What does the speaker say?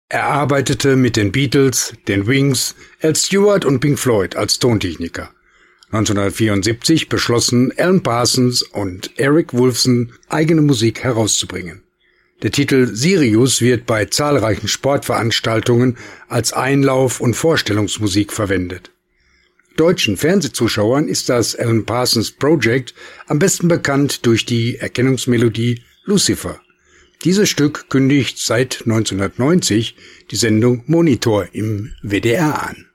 Er arbeitete mit den Beatles, den Wings, Al Stewart und Pink Floyd als Tontechniker. 1974 beschlossen Alan Parsons und Eric Woolfson, eigene Musik herauszubringen. Der Titel Sirius wird bei zahlreichen Sportveranstaltungen als Einlauf- und Vorstellungsmusik verwendet. Deutschen Fernsehzuschauern ist das Alan Parsons Project am besten bekannt durch die Erkennungsmelodie Lucifer. Dieses Stück kündigt seit 1990 die Sendung Monitor im WDR an.